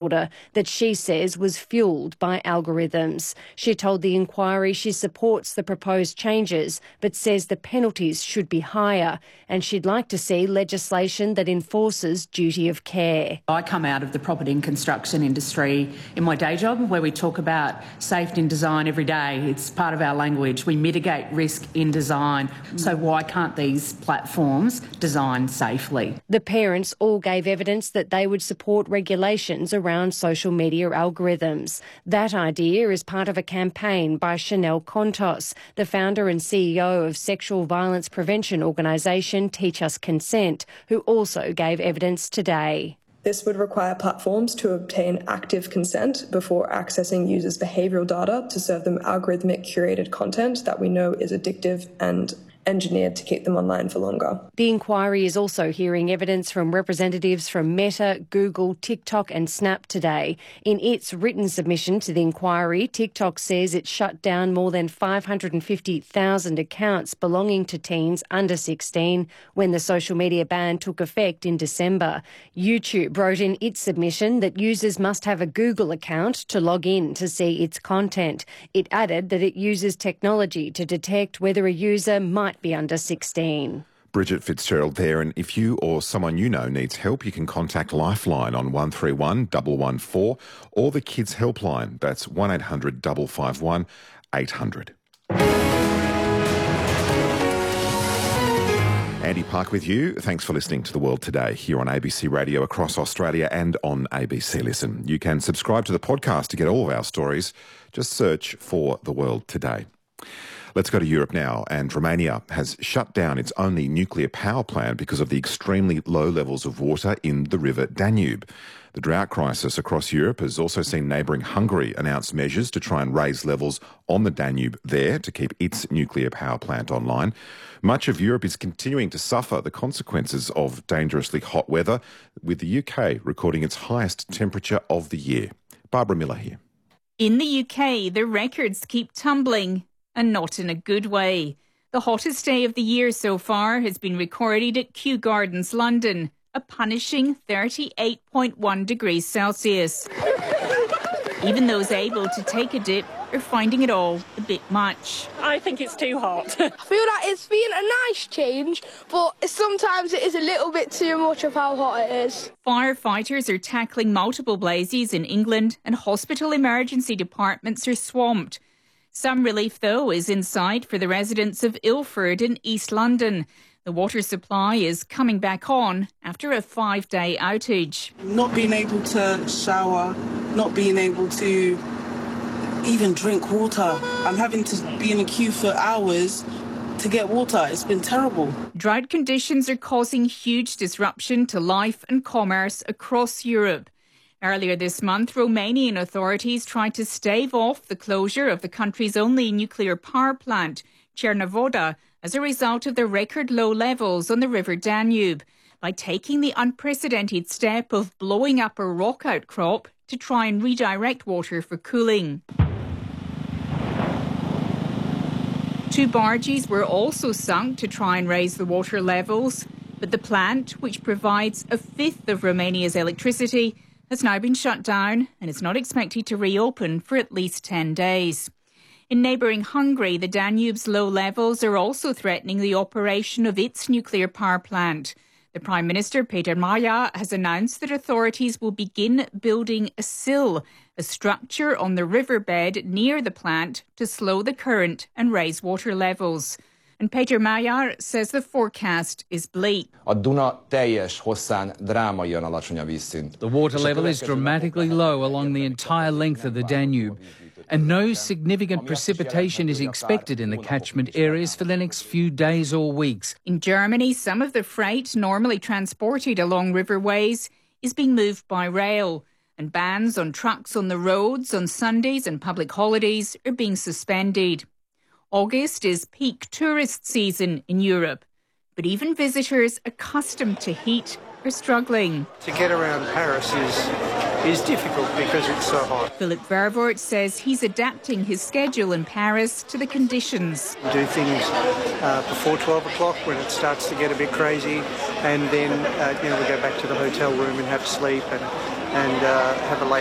order that she says was fuelled by algorithms. She told the inquiry she supports the proposed changes but says the penalties should be higher, and she'd like to see legislation that enforces duty of care. I come out of the property and construction industry in my day job, where we talk about safety and design every day. It's part of our language. We mitigate risk in design. So why can't these platforms design safely? The parents all gave evidence that they would support regulations around social media algorithms. That idea is part of a campaign by Chanel Contos, the founder and CEO of sexual violence prevention organisation Teach Us Consent, who also gave evidence today. This would require platforms to obtain active consent before accessing users' behavioural data to serve them algorithmic curated content that we know is addictive and engineered to keep them online for longer. The inquiry is also hearing evidence from representatives from Meta, Google, TikTok and Snap today. In its written submission to the inquiry, TikTok says it shut down more than 550,000 accounts belonging to teens under 16 when the social media ban took effect in December. YouTube wrote in its submission that users must have a Google account to log in to see its content. It added that it uses technology to detect whether a user might be under 16. Bridget Fitzgerald there, and if you or someone you know needs help, you can contact Lifeline on 131 114 or the Kids Helpline. That's 1800 551 800. Andy Park with you. Thanks for listening to The World Today here on ABC Radio across Australia and on ABC Listen. You can subscribe to the podcast to get all of our stories. Just search for The World Today. Let's go to Europe now, and Romania has shut down its only nuclear power plant because of the extremely low levels of water in the river Danube. The drought crisis across Europe has also seen neighbouring Hungary announce measures to try and raise levels on the Danube there to keep its nuclear power plant online. Much of Europe is continuing to suffer the consequences of dangerously hot weather, with the UK recording its highest temperature of the year. Barbara Miller here. In the UK, the records keep tumbling. And not in a good way. The hottest day of the year so far has been recorded at Kew Gardens, London, a punishing 38.1 degrees Celsius. Even those able to take a dip are finding it all a bit much. I think it's too hot. I feel like it's been a nice change, but sometimes it is a little bit too much of how hot it is. Firefighters are tackling multiple blazes in England, and hospital emergency departments are swamped. Some relief, though, is in sight for the residents of Ilford in East London. The water supply is coming back on after a 5-day outage. Not being able to shower, not being able to even drink water. I'm having to be in a queue for hours to get water. It's been terrible. Drought conditions are causing huge disruption to life and commerce across Europe. Earlier this month, Romanian authorities tried to stave off the closure of the country's only nuclear power plant, Cernavodă, as a result of the record low levels on the River Danube, by taking the unprecedented step of blowing up a rock outcrop to try and redirect water for cooling. 2 barges were also sunk to try and raise the water levels, but the plant, which provides a fifth of Romania's electricity, has now been shut down and is not expected to reopen for at least 10 days. In neighbouring Hungary, the Danube's low levels are also threatening the operation of its nuclear power plant. The Prime Minister, Peter Mayer, has announced that authorities will begin building a sill, a structure on the riverbed near the plant to slow the current and raise water levels. And Peter Mayer says the forecast is bleak. The water level is dramatically low along the entire length of the Danube, and no significant precipitation is expected in the catchment areas for the next few days or weeks. In Germany, some of the freight normally transported along riverways is being moved by rail, and bans on trucks on the roads on Sundays and public holidays are being suspended. August is peak tourist season in Europe, but even visitors accustomed to heat are struggling. To get around Paris is difficult because it's so hot. Philip Vervoort says he's adapting his schedule in Paris to the conditions. We do things before 12 o'clock when it starts to get a bit crazy, and then we go back to the hotel room and have sleep and have a late